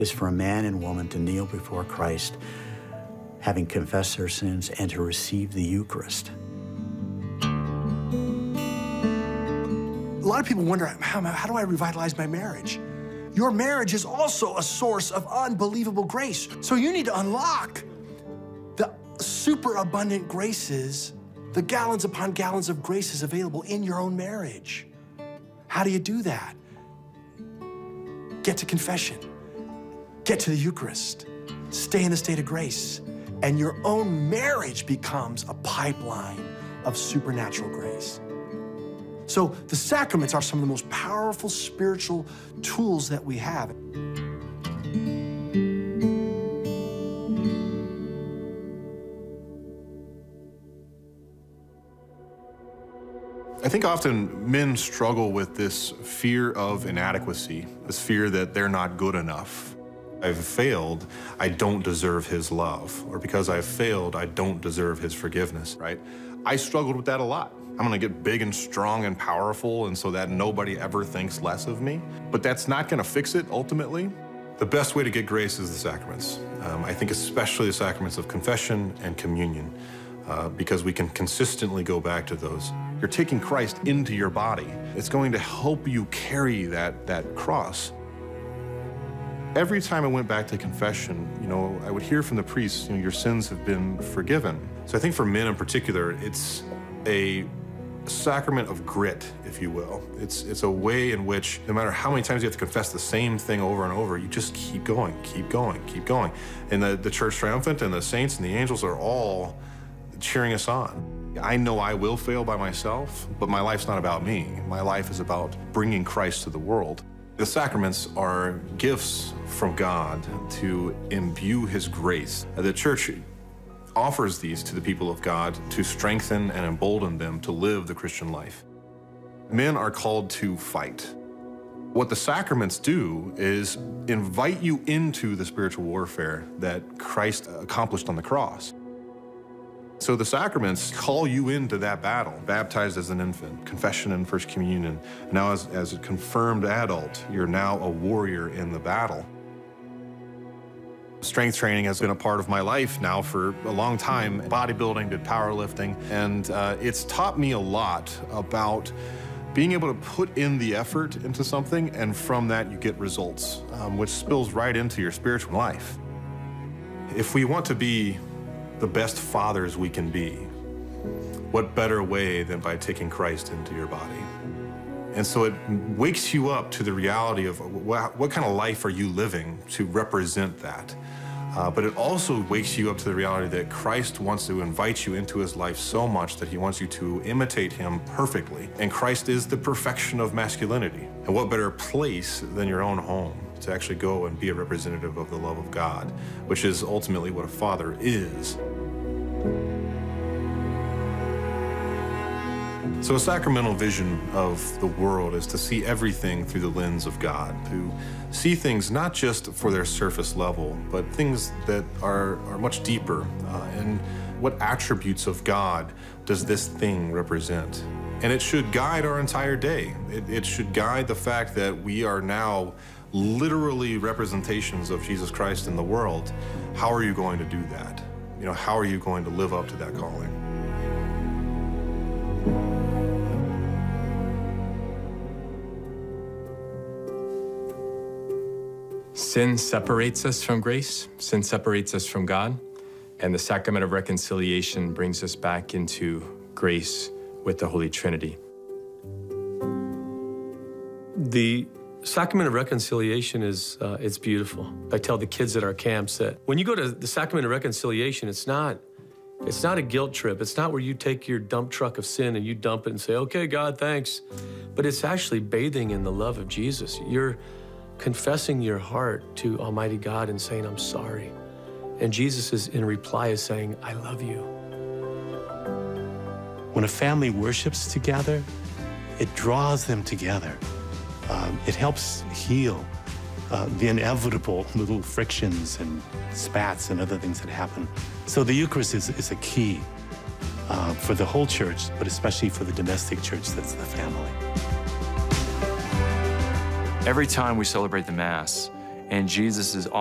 is for a man and woman to kneel before Christ, having confessed their sins, and to receive the Eucharist. A lot of people wonder, how do I revitalize my marriage? Your marriage is also a source of unbelievable grace. So you need to unlock the superabundant graces, the gallons upon gallons of graces available in your own marriage. How do you do that? Get to confession. Get to the Eucharist. Stay in the state of grace. And your own marriage becomes a pipeline of supernatural grace. So the sacraments are some of the most powerful spiritual tools that we have. I think often men struggle with this fear of inadequacy, this fear that they're not good enough. I've failed, I don't deserve his love. Or because I've failed, I don't deserve his forgiveness, right? I struggled with that a lot. I'm gonna get big and strong and powerful and so that nobody ever thinks less of me. But that's not gonna fix it ultimately. The best way to get grace is the sacraments. I think especially the sacraments of confession and communion, because we can consistently go back to those. You're taking Christ into your body. It's going to help you carry that cross. Every time I went back to confession, I would hear from the priest, your sins have been forgiven. So I think for men in particular, it's a sacrament of grit, if you will. It's a way in which no matter how many times you have to confess the same thing over and over, you just keep going, keep going, keep going. And the Church Triumphant and the saints and the angels are all cheering us on. I know I will fail by myself, but my life's not about me. My life is about bringing Christ to the world. The sacraments are gifts from God to imbue his grace. The Church offers these to the people of God to strengthen and embolden them to live the Christian life. Men are called to fight. What the sacraments do is invite you into the spiritual warfare that Christ accomplished on the cross. So the sacraments call you into that battle. Baptized as an infant, confession and First Communion. Now as a confirmed adult, you're now a warrior in the battle. Strength training has been a part of my life now for a long time. Bodybuilding, did powerlifting, and it's taught me a lot about being able to put in the effort into something, and from that you get results, which spills right into your spiritual life. If we want to be the best fathers we can be, what better way than by taking Christ into your body? And so it wakes you up to the reality of what kind of life are you living to represent that. But it also wakes you up to the reality that Christ wants to invite you into his life so much that he wants you to imitate him perfectly. And Christ is the perfection of masculinity. And what better place than your own home to actually go and be a representative of the love of God, which is ultimately what a father is. So a sacramental vision of the world is to see everything through the lens of God, to see things not just for their surface level, but things that are much deeper. And what attributes of God does this thing represent? And it should guide our entire day. It should guide the fact that we are now literally representations of Jesus Christ in the world. How are you going to do that? How are you going to live up to that calling? Sin separates us from grace, sin separates us from God, and the sacrament of reconciliation brings us back into grace with the Holy Trinity. The sacrament of reconciliation is it's beautiful. I tell the kids at our camps that when you go to the sacrament of reconciliation, it's not a guilt trip. It's not where you take your dump truck of sin and you dump it and say, okay, God, thanks. But it's actually bathing in the love of Jesus. You're confessing your heart to Almighty God and saying, I'm sorry. And Jesus is in reply is saying, I love you. When a family worships together, it draws them together. It helps heal the inevitable little frictions and spats and other things that happen. So the Eucharist is a key for the whole church, but especially for the domestic church that's the family. Every time we celebrate the Mass, And Jesus is